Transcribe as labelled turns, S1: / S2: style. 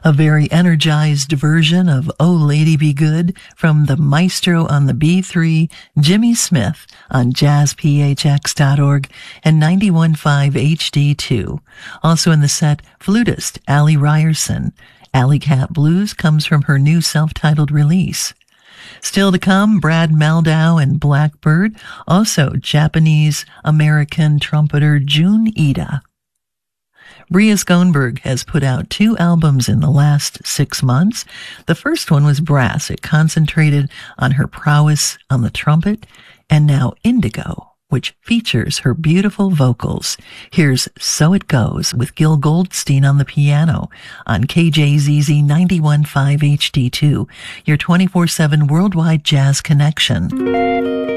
S1: A very energized version of Oh Lady Be Good from the maestro on the B3, Jimmy Smith, on jazzphx.org and 91.5 HD2. Also in the set, flutist Allie Ryerson. Alley Cat Blues comes from her new self-titled release. Still to come, Brad Mehldau and Blackbird, also Japanese-American trumpeter Jun Ida. Bria Schoenberg has put out 2 albums in the last 6 months. The first one was Brass. It concentrated on her prowess on the trumpet, and now Indigo, which features her beautiful vocals. Here's So It Goes with Gil Goldstein on the piano on KJZZ 91.5 HD2, your 24/7 worldwide jazz connection.